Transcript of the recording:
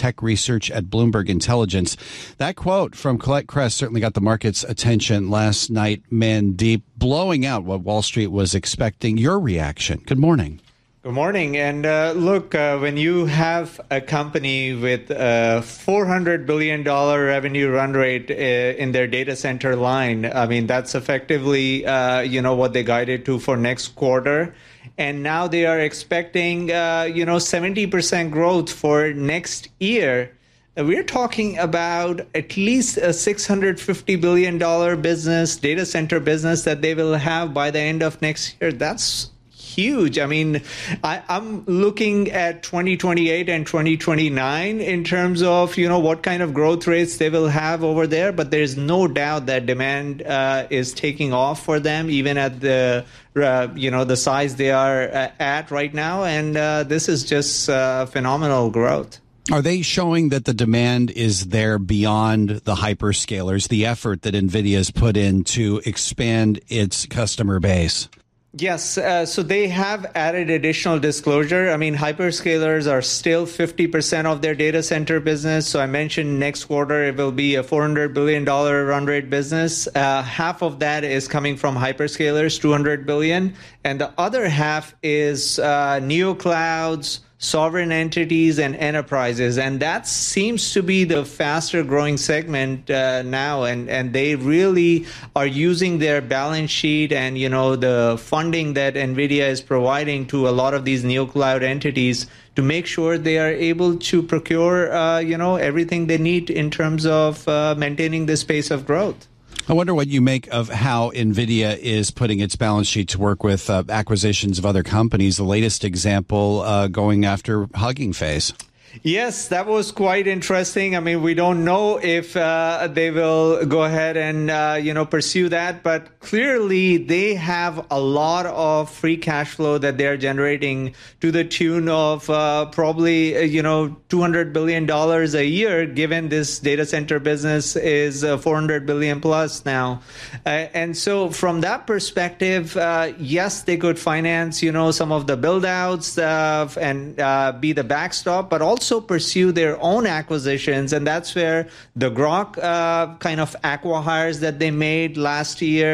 tech research at Bloomberg Intelligence. That quote from Colette Kress certainly got the market's attention last night, Mandeep, blowing out what Wall Street was expecting. Your reaction? Good morning. Good morning. And look, when you have a company with a $400 billion revenue run rate in their data center line, I mean, that's effectively, what they guided to for next quarter. And now they are expecting, 70% growth for next year. We're talking about at least a $650 billion business, data center business that they will have by the end of next year. That's huge. I mean, I'm looking at 2028 and 2029 in terms of, what kind of growth rates they will have over there. But there's no doubt that demand is taking off for them, even at the size they are at right now. And this is just phenomenal growth. Are they showing that the demand is there beyond the hyperscalers, the effort that NVIDIA has put in to expand its customer base? Yes, so they have added additional disclosure. I mean, hyperscalers are still 50% of their data center business. So I mentioned next quarter it will be a $400 billion run rate business. Half of that is coming from hyperscalers, $200 billion. And the other half is neoclouds, sovereign entities, and enterprises. And that seems to be the faster growing segment now. And they really are using their balance sheet and, the funding that NVIDIA is providing to a lot of these neocloud entities to make sure they are able to procure, everything they need in terms of maintaining this pace of growth. I wonder what you make of how NVIDIA is putting its balance sheet to work with acquisitions of other companies. The latest example going after Hugging Face. Yes, that was quite interesting. I mean, we don't know if they will go ahead and, pursue that. But clearly, they have a lot of free cash flow that they're generating to the tune of probably, $200 billion a year, given this data center business is $400 billion plus now. And so from that perspective, yes, they could finance, some of the build outs and be the backstop, but also pursue their own acquisitions. And that's where the Grok kind of acqui-hires that they made last year